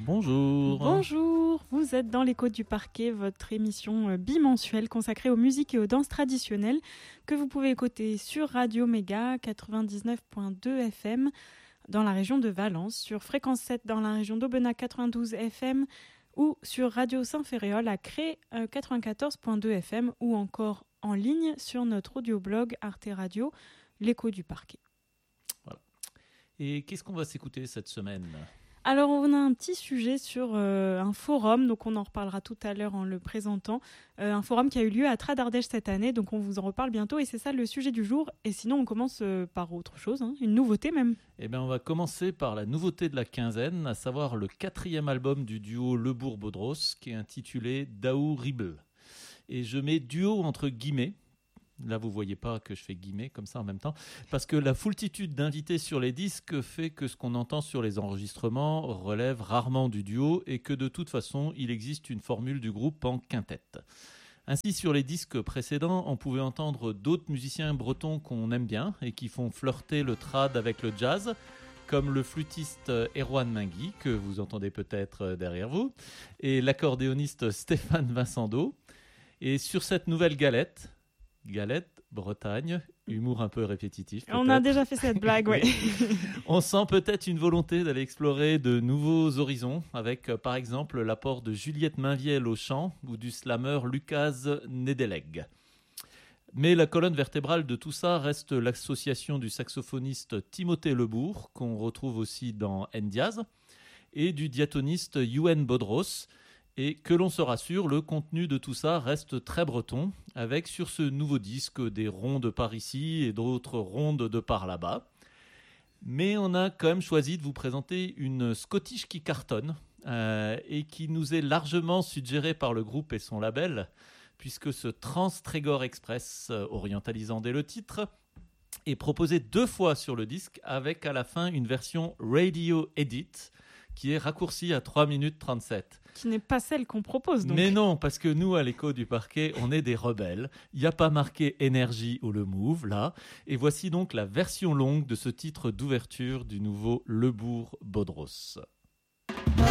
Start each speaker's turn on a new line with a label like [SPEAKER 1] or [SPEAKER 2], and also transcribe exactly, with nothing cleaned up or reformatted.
[SPEAKER 1] Bonjour.
[SPEAKER 2] Bonjour, vous êtes dans l'écho du parquet, votre émission bimensuelle consacrée aux musiques et aux danses traditionnelles que vous pouvez écouter sur Radio Méga quatre-vingt-dix-neuf virgule deux F M dans la région de Valence, sur Fréquence sept dans la région d'Aubenas quatre-vingt-douze F M ou sur Radio Saint-Ferréol à Cré quatre-vingt-quatorze virgule deux F M ou encore en ligne sur notre audioblog Arte Radio, l'écho du parquet.
[SPEAKER 1] Voilà. Et qu'est-ce qu'on va s'écouter cette semaine ?
[SPEAKER 2] Alors, on a un petit sujet sur euh, un forum, donc on en reparlera tout à l'heure en le présentant. Euh, un forum qui a eu lieu à Trade-Ardèche cette année, donc on vous en reparle bientôt et c'est ça le sujet du jour. Et sinon, on commence euh, par autre chose, hein, une nouveauté même.
[SPEAKER 1] Eh bien, on va commencer par la nouveauté de la quinzaine, à savoir le quatrième album du duo Lebourg-Bodros, qui est intitulé Daou Ribble. Et je mets duo entre guillemets. Là, vous ne voyez pas que je fais guillemets comme ça en même temps, parce que la foultitude d'invités sur les disques fait que ce qu'on entend sur les enregistrements relève rarement du duo et que de toute façon, il existe une formule du groupe en quintette. Ainsi, sur les disques précédents, on pouvait entendre d'autres musiciens bretons qu'on aime bien et qui font flirter le trad avec le jazz, comme le flûtiste Erwan Mingui, que vous entendez peut-être derrière vous, et l'accordéoniste Stéphane Vincendo. Et sur cette nouvelle galette, Galette, Bretagne, humour un peu répétitif.
[SPEAKER 2] On
[SPEAKER 1] peut-être.
[SPEAKER 2] a déjà fait cette blague, oui.
[SPEAKER 1] On sent peut-être une volonté d'aller explorer de nouveaux horizons, avec par exemple l'apport de Juliette Mainviel au chant ou du slammer Lucas Nedeleg. Mais la colonne vertébrale de tout ça reste l'association du saxophoniste Timothée Lebourg, qu'on retrouve aussi dans N-Diaz, et du diatoniste Youen Bodros. Et que l'on se rassure, le contenu de tout ça reste très breton, avec sur ce nouveau disque des rondes par ici et d'autres rondes de par là-bas. Mais on a quand même choisi de vous présenter une Scottish qui cartonne euh, et qui nous est largement suggérée par le groupe et son label, puisque ce Trans-Trégor Express, euh, orientalisant dès le titre, est proposé deux fois sur le disque, avec à la fin une version Radio Edit, qui est raccourcie à trois minutes trente-sept.
[SPEAKER 2] Qui n'est pas celle qu'on propose, donc.
[SPEAKER 1] Mais non, parce que nous, à l'écho du parquet, on est des rebelles. Il n'y a pas marqué Énergie ou le Move, là. Et voici donc la version longue de ce titre d'ouverture du nouveau Lebourg-Bodros.